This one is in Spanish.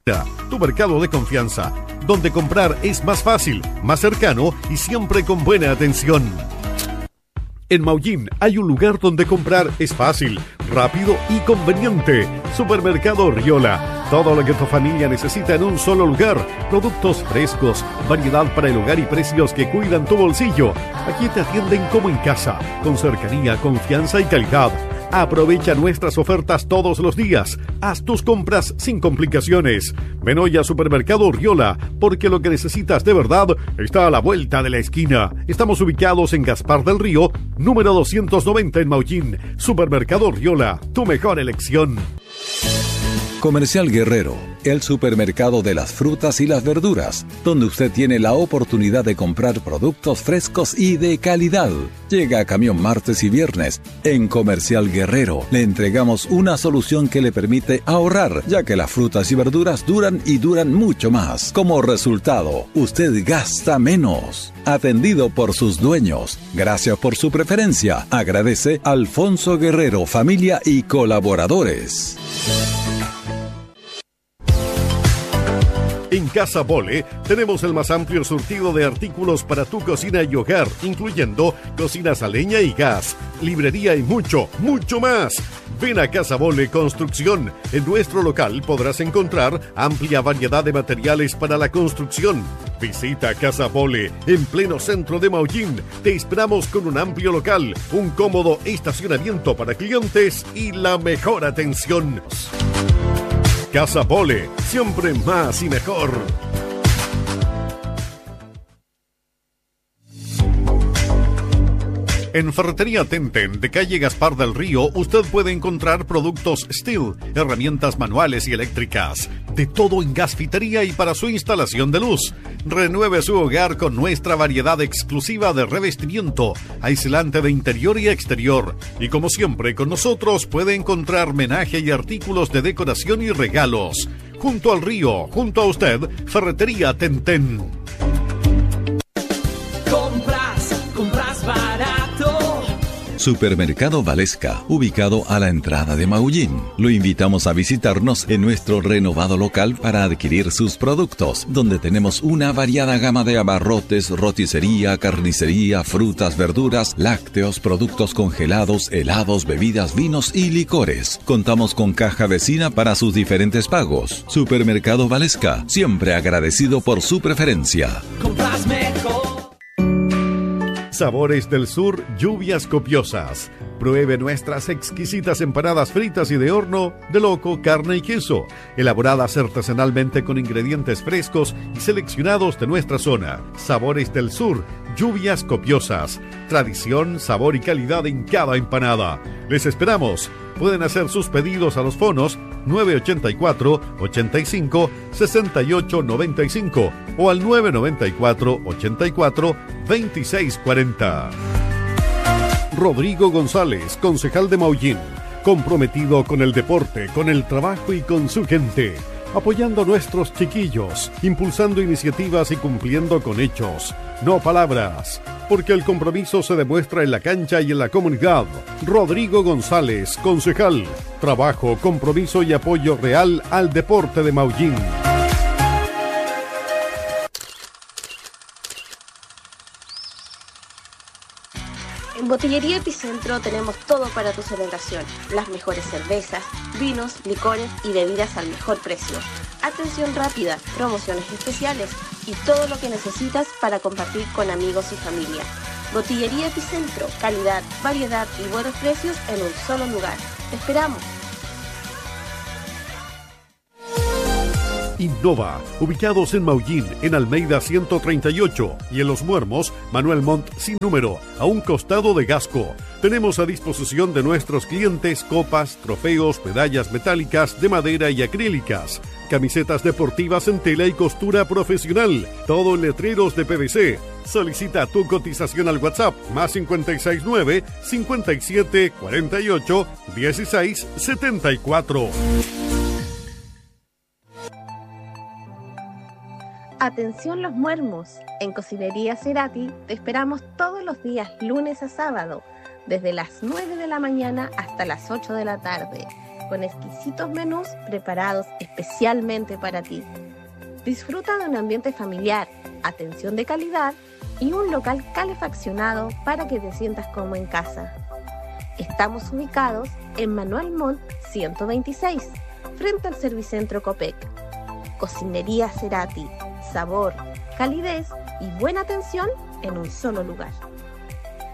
Tu mercado de confianza, donde comprar es más fácil, más cercano y siempre con buena atención. En Maullín hay un lugar donde comprar es fácil, rápido y conveniente. Supermercado Riola. Todo lo que tu familia necesita en un solo lugar. Productos frescos, variedad para el hogar y precios que cuidan tu bolsillo. Aquí te atienden como en casa, con cercanía, confianza y calidad. Aprovecha nuestras ofertas todos los días. Haz tus compras sin complicaciones. Ven hoy a Supermercado Riola, porque lo que necesitas de verdad está a la vuelta de la esquina. Estamos ubicados en Gaspar del Río, número 290 en Maullín. Supermercado Riola, tu mejor elección. Comercial Guerrero, el supermercado de las frutas y las verduras, donde usted tiene la oportunidad de comprar productos frescos y de calidad. Llega a camión martes y viernes. En Comercial Guerrero le entregamos una solución que le permite ahorrar, ya que las frutas y verduras duran y duran mucho más. Como resultado, usted gasta menos. Atendido por sus dueños. Gracias por su preferencia. Agradece Alfonso Guerrero, familia y colaboradores. En Casa Bole tenemos el más amplio surtido de artículos para tu cocina y hogar, incluyendo cocinas a leña y gas, librería y mucho, mucho más. Ven a Casa Bole Construcción. En nuestro local podrás encontrar amplia variedad de materiales para la construcción. Visita Casa Bole en pleno centro de Maullín. Te esperamos con un amplio local, un cómodo estacionamiento para clientes y la mejor atención. Casa Bole, siempre más y mejor. En Ferretería Tenten, de calle Gaspar del Río, usted puede encontrar productos Steel, herramientas manuales y eléctricas, de todo en gasfitería y para su instalación de luz. Renueve su hogar con nuestra variedad exclusiva de revestimiento, aislante de interior y exterior. Y como siempre, con nosotros puede encontrar menaje y artículos de decoración y regalos. Junto al río, junto a usted, Ferretería Tenten. Compras barato. Supermercado Valesca, ubicado a la entrada de Maullín. Lo invitamos a visitarnos en nuestro renovado local para adquirir sus productos, donde tenemos una variada gama de abarrotes, roticería, carnicería, frutas, verduras, lácteos, productos congelados, helados, bebidas, vinos y licores. Contamos con caja vecina para sus diferentes pagos. Supermercado Valesca, siempre agradecido por su preferencia. Compras mejor. Sabores del Sur, lluvias copiosas. Pruebe nuestras exquisitas empanadas fritas y de horno de loco, carne y queso, elaboradas artesanalmente con ingredientes frescos y seleccionados de nuestra zona. Sabores del Sur, lluvias copiosas. Tradición, sabor y calidad en cada empanada. Les esperamos. Pueden hacer sus pedidos a los fonos 984-85-6895 o al 994-84-2640. Rodrigo González, concejal de Maullín, comprometido con el deporte, con el trabajo y con su gente, apoyando a nuestros chiquillos, impulsando iniciativas y cumpliendo con hechos, no palabras, porque el compromiso se demuestra en la cancha y en la comunidad. Rodrigo González, concejal, trabajo, compromiso y apoyo real al deporte de Maullín. En Botillería Epicentro tenemos todo para tu celebración. Las mejores cervezas, vinos, licores y bebidas al mejor precio. Atención rápida, promociones especiales y todo lo que necesitas para compartir con amigos y familia. Botillería Epicentro, calidad, variedad y buenos precios en un solo lugar. Te esperamos. Innova, ubicados en Maullín, en Almeida 138 y en Los Muermos, Manuel Montt sin número, a un costado de Gasco. Tenemos a disposición de nuestros clientes copas, trofeos, medallas metálicas de madera y acrílicas, camisetas deportivas en tela y costura profesional, todo en letreros de PVC. Solicita tu cotización al WhatsApp más 569 57 48 16 74. Atención Los Muermos, en Cocinería Cerati te esperamos todos los días lunes a sábado, desde las 9 de la mañana hasta las 8 de la tarde. con exquisitos menús preparados especialmente para ti. Disfruta de un ambiente familiar, atención de calidad y un local calefaccionado para que te sientas como en casa. Estamos ubicados en Manuel Montt 126, frente al Servicentro Copec. Cocinería Cerati, sabor, calidez y buena atención en un solo lugar.